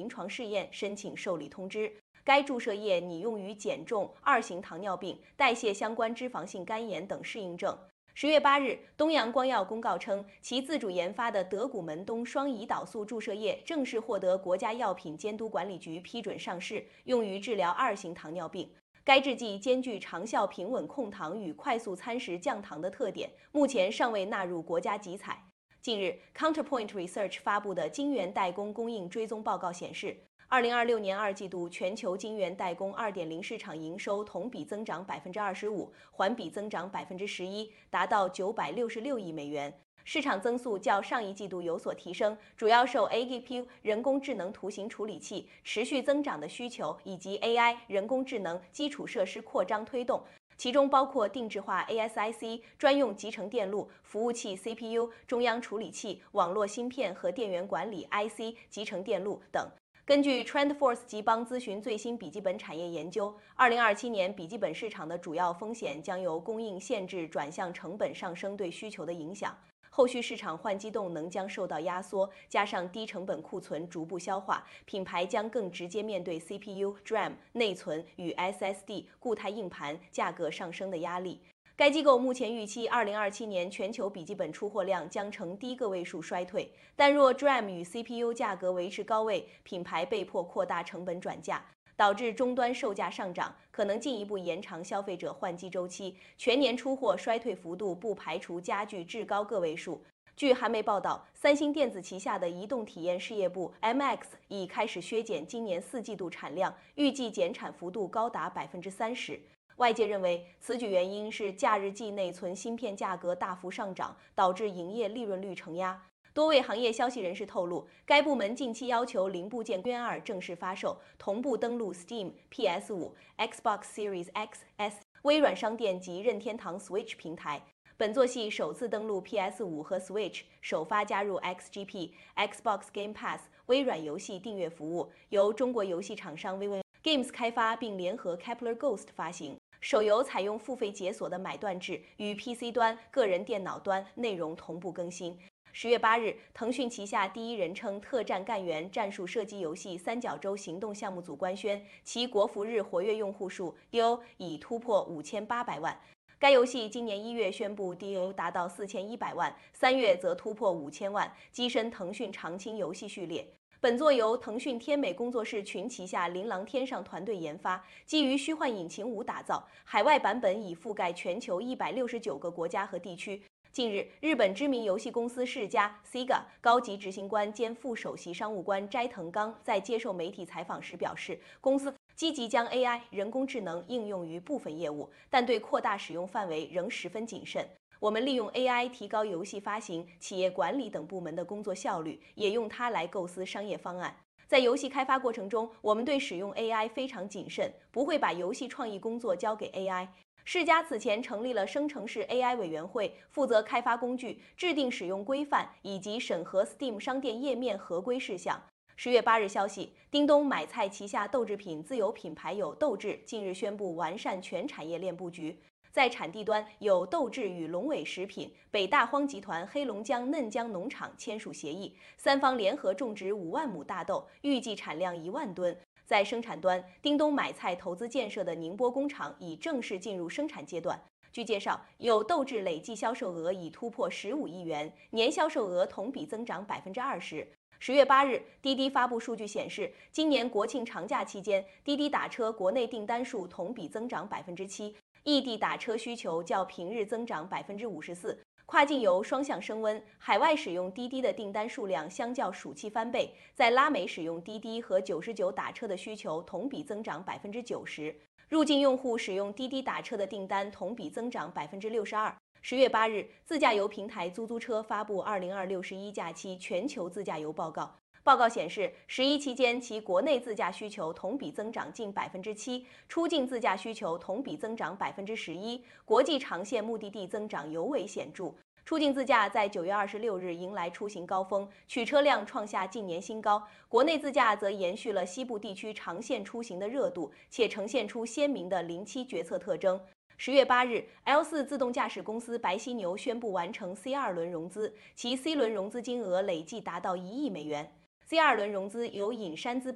临床试验申请受理通知。该注射液拟用于减重、2型糖尿病、代谢相关脂肪性肝炎等适应症。10月8日，东阳光药公告称，其自主研发的德古门冬双胰岛素注射液正式获得国家药品监督管理局批准上市，用于治疗2型糖尿病。该制剂兼具长效平稳控糖与快速餐食降糖的特点，目前尚未纳入国家集采。近日 ，Counterpoint Research 发布的晶圆代工供应追踪报告显示，2026年2季度全球晶圆代工 2.0 市场营收同比增长25%，环比增长11%，达到966亿美元。市场增速较上一季度有所提升，主要受 AGPU 人工智能图形处理器持续增长的需求以及 AI 人工智能基础设施扩张推动。其中包括定制化 ASIC、专用集成电路、服务器 CPU、中央处理器、网络芯片和电源管理 IC、集成电路等。根据 TrendForce 吉邦咨询最新笔记本产业研究，2027年笔记本市场的主要风险将由供应限制转向成本上升对需求的影响。后续市场换机动能将受到压缩，加上低成本库存逐步消化，品牌将更直接面对 CPU、DRAM、内存与 SSD 固态硬盘价格上升的压力。该机构目前预期2027年全球笔记本出货量将呈低个位数衰退，但若 DRAM 与 CPU 价格维持高位，品牌被迫扩大成本转嫁，导致终端售价上涨，可能进一步延长消费者换机周期，全年出货衰退幅度不排除加剧至高个位数。据韩媒报道，三星电子旗下的移动体验事业部 MX 已开始削减今年4季度产量，预计减产幅度高达30%。外界认为，此举原因是假日季内存芯片价格大幅上涨，导致营业利润率承压。多位行业消息人士透露，该部门近期要求零部件渊2正式发售，同步登陆 Steam、PS5、Xbox Series X、S、微软商店及任天堂 Switch 平台。本作系首次登陆 PS5 和 Switch， 首发加入 XGP、Xbox Game Pass、微软游戏订阅服务，由中国游戏厂商 VIVO Games 开发并联合 Kepler Ghost 发行。手游采用付费解锁的买断制，与 PC 端、个人电脑端内容同步更新。10月8日，腾讯旗下第一人称特战干员战术射击游戏三角洲行动项目组官宣，其国服日活跃用户数 DAU 已突破5800万。该游戏今年1月宣布 DAU 达到4100万，3月则突破5000万，跻身腾讯常青游戏序列。本作由腾讯天美工作室群旗下琳琅天上团队研发，基于虚幻引擎5打造，海外版本已覆盖全球169个国家和地区。近日，日本知名游戏公司世嘉 Sega 高级执行官兼副首席商务官斋藤刚在接受媒体采访时表示，公司积极将 AI 人工智能应用于部分业务，但对扩大使用范围仍十分谨慎。我们利用 AI 提高游戏发行、企业管理等部门的工作效率，也用它来构思商业方案。在游戏开发过程中，我们对使用 AI 非常谨慎，不会把游戏创意工作交给 AI。世嘉此前成立了生成式 AI 委员会，负责开发工具、制定使用规范以及审核 Steam 商店页面合规事项。10月8日消息，叮咚买菜旗下豆制品自有品牌有豆制近日宣布完善全产业链布局。在产地端，有豆制与龙尾食品、北大荒集团黑龙江嫩江农场签署协议，三方联合种植5万亩大豆，预计产量1万吨。在生产端，叮咚买菜投资建设的宁波工厂已正式进入生产阶段。据介绍，有豆制累计销售额已突破15亿元，年销售额同比增长20%。10月8日，滴滴发布数据显示，今年国庆长假期间，滴滴打车国内订单数同比增长7%，异地打车需求较平日增长54%，跨境游双向升温，海外使用滴滴的订单数量相较暑期翻倍，在拉美使用滴滴和99打车的需求同比增长90%，入境用户使用滴滴打车的订单同比增长62%。10月8日，自驾游平台租车发布2026-11假期全球自驾游报告。报告显示，11期间其国内自驾需求同比增长近7%，出境自驾需求同比增长11%，国际长线目的地增长尤为显著。出境自驾在9月26日迎来出行高峰，取车量创下近年新高。国内自驾则延续了西部地区长线出行的热度，且呈现出鲜明的07决策特征。10月8日 ，L4 自动驾驶公司白犀牛宣布完成 C2 轮融资，其 C 轮融资金额累计达到1亿美元。C2 轮融资由隐山资本